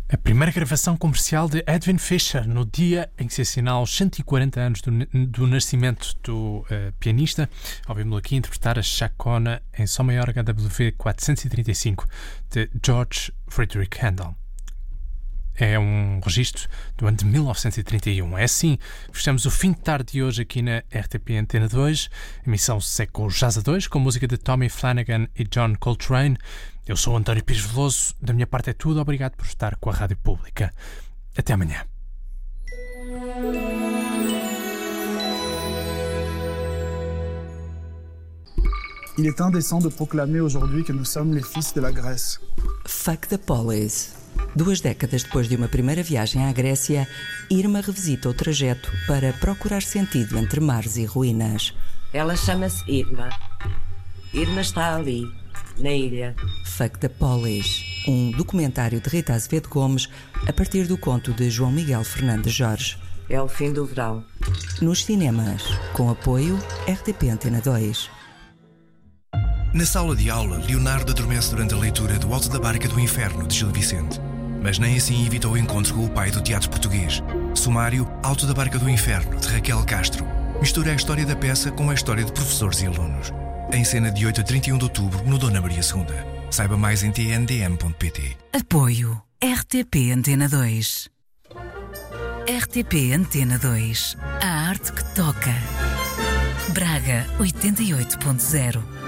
A primeira gravação comercial de Edwin Fischer, no dia em que se assinala os 140 anos do nascimento do pianista. Ouvimos-lo aqui interpretar a Chacona em Sol maior HWV 435 de George Friedrich Handel. É um registro do ano de 1931. É assim que fechamos o fim de tarde de hoje aqui na RTP Antena 2. A emissão segue com o Jazz a 2, com música de Tommy Flanagan e John Coltrane. Eu sou o António Pires Veloso. Da minha parte é tudo. Obrigado por estar com a Rádio Pública. Até amanhã. Il est indécent de proclamer aujourd'hui que nous sommes les fils de la Grèce. Fuck the Police. 2 décadas depois de uma primeira viagem à Grécia, Irma revisita o trajeto para procurar sentido entre mares e ruínas. Ela chama-se Irma. Irma está ali, na ilha. Fuck the Police. Um documentário de Rita Azevedo Gomes a partir do conto de João Miguel Fernandes Jorge. É o fim do verão. Nos cinemas, com apoio RTP Antena 2. Na sala de aula, Leonardo adormece durante a leitura do Alto da Barca do Inferno, de Gil Vicente. Mas nem assim evitou o encontro com o pai do teatro português. Sumário, Alto da Barca do Inferno, de Raquel Castro. Mistura a história da peça com a história de professores e alunos. Em cena de 8 a 31 de outubro, no Dona Maria II. Saiba mais em tndm.pt. Apoio RTP Antena 2. RTP Antena 2. A arte que toca. Braga 88.0.